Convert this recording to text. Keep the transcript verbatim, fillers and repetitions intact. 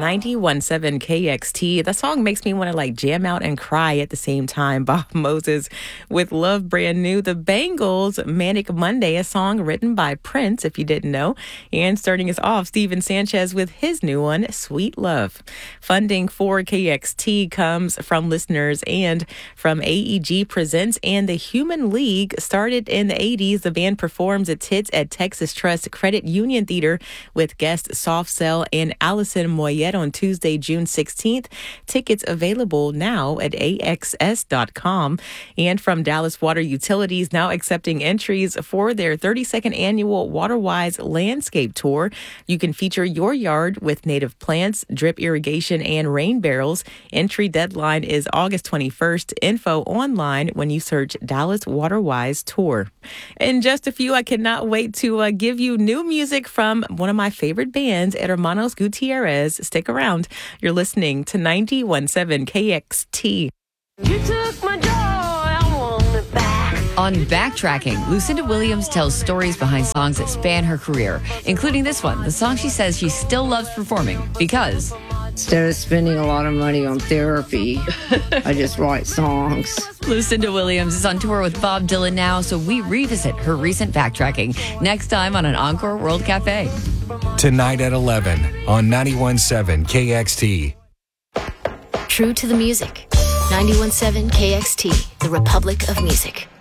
ninety-one point seven K X T. That song makes me want to like jam out and cry at the same time. Bob Moses with Love Brand New. The Bangles, Manic Monday, a song written by Prince, if you didn't know. And starting us off, Steven Sanchez with his new one, Sweet Love. Funding for K X T comes from listeners and from A E G Presents and the Human League. Started in the eighties, the band performs its hits at Texas Trust Credit Union Theater with guest Soft Cell and Allison Moyet on Tuesday, June sixteenth. Tickets available now at A X S dot com. And from Dallas Water Utilities, now accepting entries for their thirty-second annual WaterWise Landscape Tour. You can feature your yard with native plants, drip irrigation, and rain barrels. Entry deadline is August twenty-first. Info online when you search Dallas WaterWise Tour. In just a few, I cannot wait to uh, give you new music from one of my favorite bands, Hermanos Gutierrez. Stick around. You're listening to ninety-one point seven K X T. You took my joy, I want it back. On Backtracking, Lucinda Williams tells stories behind songs that span her career, including this one, the song she says she still loves performing because... Instead of spending a lot of money on therapy, I just write songs. Lucinda Williams is on tour with Bob Dylan now, so we revisit her recent backtracking next time on an Encore World Cafe. Tonight at eleven on ninety-one point seven K X T. True to the music. ninety-one point seven K X T, the Republic of Music.